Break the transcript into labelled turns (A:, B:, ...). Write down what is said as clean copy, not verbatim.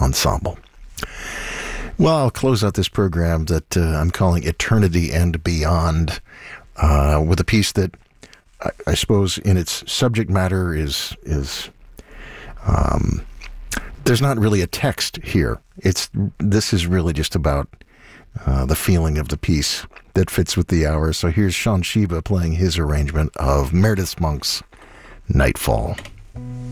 A: Ensemble. Well, I'll close out this program that I'm calling Eternity and Beyond with a piece that I suppose in its subject matter is there's not really a text here. This is really just about the feeling of the piece that fits with the hour. So here's Sean Shiba playing his arrangement of Meredith Monk's Nightfall.